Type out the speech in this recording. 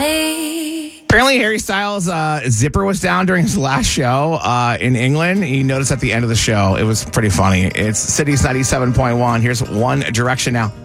me. Apparently, Harry Styles' zipper was down during his last show in England. He noticed at the end of the show. It was pretty funny. It's Cities 97.1. Here's One Direction now.